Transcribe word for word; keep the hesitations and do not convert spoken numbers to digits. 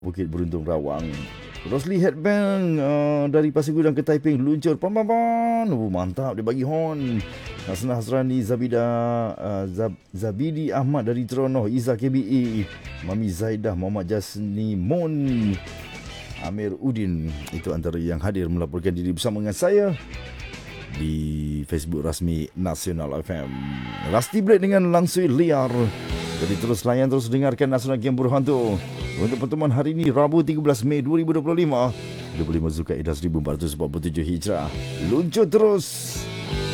Bukit Beruntung Rawang. Rosli Headbang uh, dari Pasir Gudang ke Taiping luncur pam pam pam. Oh, mantap dia bagi horn. Hasnah Hasrani Zabida uh, Zab, Zabidi Ahmad dari Teronoh, Iza K B E, Mami Zaidah, Muhammad Jasni Mon, Amir Udin. Itu antara yang hadir melaporkan diri bersama dengan saya di Facebook rasmi Nasional F M. Rusty Blade dengan Langsui Liar. Jadi terus layan, terus dengarkan Nasional Game Berhantu. Untuk pertemuan hari ini, Rabu tiga belas Mei dua ribu dua puluh lima, dua puluh lima Zulkaidah seribu empat ratus empat puluh tujuh Hijrah. Luncur terus.